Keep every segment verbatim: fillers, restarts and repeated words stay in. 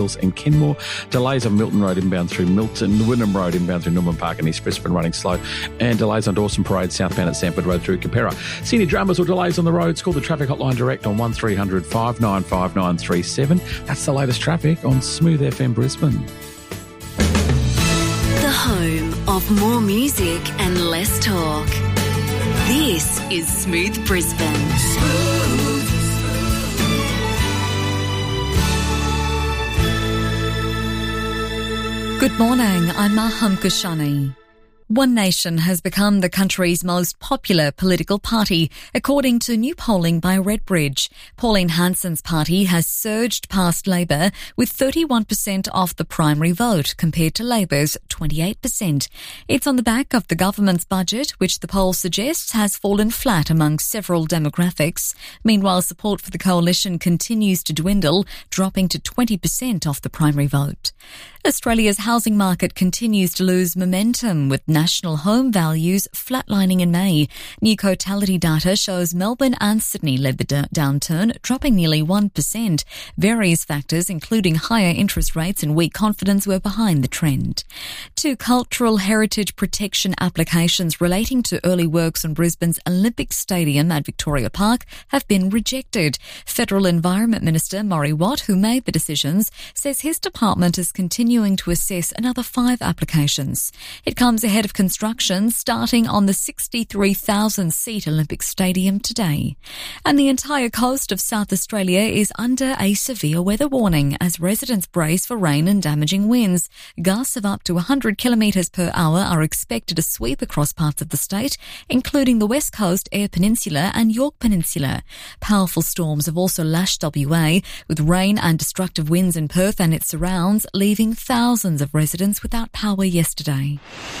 in Kenmore. Delays on Milton Road inbound through Milton, Wynnum Road inbound through Norman Park and East Brisbane running slow, and delays on Dawson Parade southbound at Sanford Road through Capera. See any dramas or delays on the roads, call the traffic hotline direct on one three hundred five nine five nine three seven. That's the latest traffic on Smooth F M Brisbane. The home of more music and less talk. This is Smooth Brisbane. Smooth. Good morning, I'm Maham Kushani. One Nation has become the country's most popular political party, according to new polling by Redbridge. Pauline Hanson's party has surged past Labor with thirty-one percent of the primary vote compared to Labor's twenty-eight percent. It's on the back of the government's budget, which the poll suggests has fallen flat among several demographics. Meanwhile, support for the coalition continues to dwindle, dropping to twenty percent of the primary vote. Australia's housing market continues to lose momentum, with national home values flatlining in May. New Cotality data shows Melbourne and Sydney led the d- downturn, dropping nearly one percent. Various factors, including higher interest rates and weak confidence, were behind the trend. Two cultural heritage protection applications relating to early works on Brisbane's Olympic Stadium at Victoria Park have been rejected. Federal Environment Minister Murray Watt, who made the decisions, says his department is continuing to assess another five applications. It comes ahead of construction starting on the sixty-three thousand seat Olympic Stadium today. And the entire coast of South Australia is under a severe weather warning as residents brace for rain and damaging winds. Gusts of up to one hundred kilometres per hour are expected to sweep across parts of the state, including the West Coast, Eyre Peninsula and York Peninsula. Powerful storms have also lashed W A, with rain and destructive winds in Perth and its surrounds, leaving thousands of residents without power yesterday.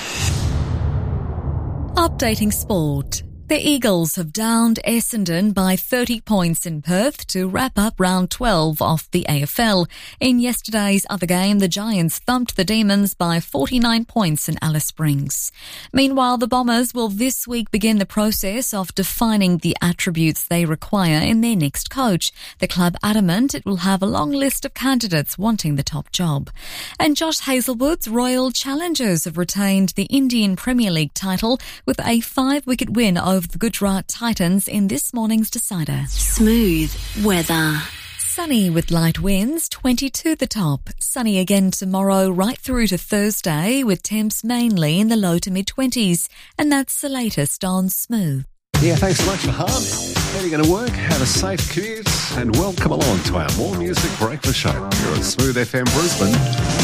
Updating sport. The Eagles have downed Essendon by thirty points in Perth to wrap up round twelve of the A F L. In yesterday's other game, the Giants thumped the Demons by forty-nine points in Alice Springs. Meanwhile, the Bombers will this week begin the process of defining the attributes they require in their next coach. The club adamant it will have a long list of candidates wanting the top job. And Josh Hazlewood's Royal Challengers have retained the Indian Premier League title with a five-wicket win over the Gujarat Titans in this morning's decider. Smooth weather. Sunny with light winds, twenty-two the top. Sunny again tomorrow right through to Thursday with temps mainly in the low to mid-twenties. And that's the latest on Smooth. Yeah, thanks so much for Han. How are you going to work? Have a safe commute and welcome along to our More Music Breakfast Show here on Smooth F M Brisbane.